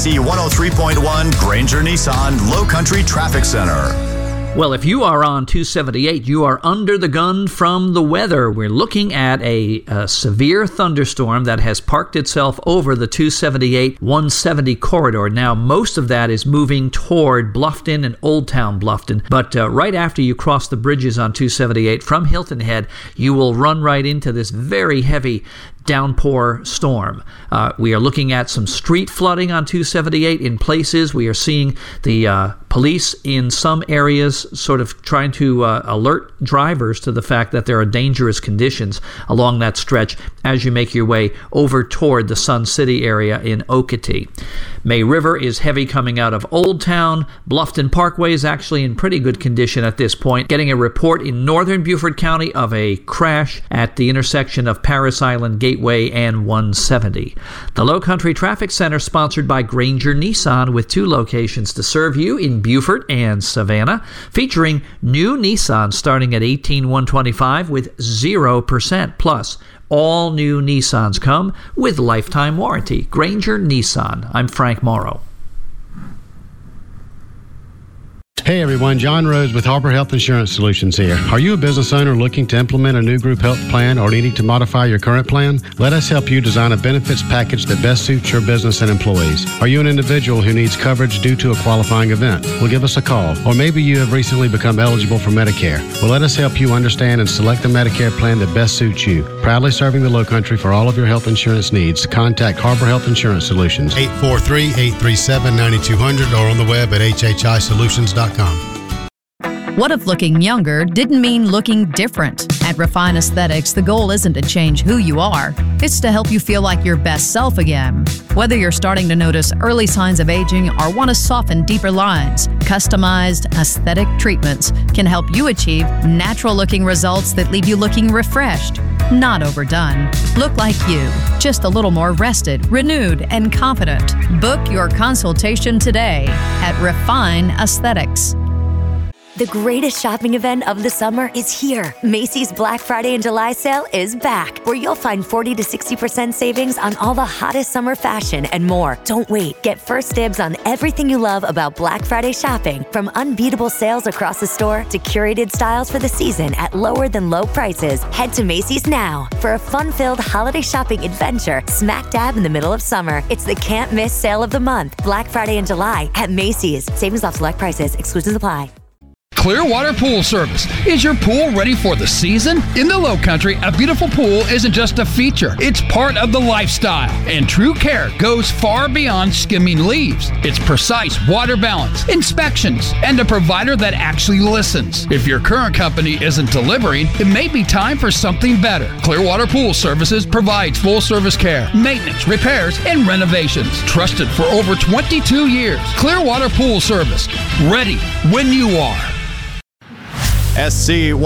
KFTC 103.1 Granger Nissan Low Country Traffic Center. Well, if you are on 278, you are under the gun from the weather. We're looking at a severe thunderstorm that has parked itself over the 278-170 corridor. Now, most of that is moving toward Bluffton and Old Town Bluffton. But right after you cross the bridges on 278 from Hilton Head, you will run right into this very heavy downpour storm. We are looking at some street flooding on 278 in places. We are seeing the police in some areas sort of trying to alert drivers to the fact that there are dangerous conditions along that stretch as you make your way over toward the Sun City area in Okatee. May River is heavy coming out of Old Town. Bluffton Parkway is actually in pretty good condition at this point. Getting a report in northern Beaufort County of a crash at the intersection of Paris Island Gateway and 170. The Low Country Traffic Center, sponsored by Granger Nissan, with 2 locations to serve you in Beaufort and Savannah, featuring new Nissan starting at $18,125 with 0%. Plus, all new Nissans come with lifetime warranty. Granger Nissan. I'm Frank Morrow. Hey everyone, John Rose with Harbor Health Insurance Solutions here. Are you a business owner looking to implement a new group health plan or needing to modify your current plan? Let us help you design a benefits package that best suits your business and employees. Are you an individual who needs coverage due to a qualifying event? Well, give us a call. Or maybe you have recently become eligible for Medicare. Well, let us help you understand and select the Medicare plan that best suits you. Proudly serving the Low Country for all of your health insurance needs. Contact Harbor Health Insurance Solutions. 843-837-9200 or on the web at hhisolutions.com. What if looking younger didn't mean looking different? At Refine Aesthetics, the goal isn't to change who you are. It's to help you feel like your best self again. Whether you're starting to notice early signs of aging or want to soften deeper lines, customized aesthetic treatments can help you achieve natural-looking results that leave you looking refreshed, not overdone. Look like you, just a little more rested, renewed, and confident. Book your consultation today at Refine Aesthetics. The greatest shopping event of the summer is here. Macy's Black Friday and July sale is back, where you'll find 40 to 60% savings on all the hottest summer fashion and more. Don't wait. Get first dibs on everything you love about Black Friday shopping, from unbeatable sales across the store to curated styles for the season at lower than low prices. Head to Macy's now for a fun-filled holiday shopping adventure smack dab in the middle of summer. It's the can't-miss sale of the month, Black Friday and July at Macy's. Savings off select prices. Exclusions apply. Clearwater Pool Service. Is your pool ready for the season? In the Low Country, a beautiful pool isn't just a feature. It's part of the lifestyle. And true care goes far beyond skimming leaves. It's precise water balance, inspections, and a provider that actually listens. If your current company isn't delivering, it may be time for something better. Clearwater Pool Services provides full-service care, maintenance, repairs, and renovations. Trusted for over 22 years. Clearwater Pool Service. Ready when you are. SC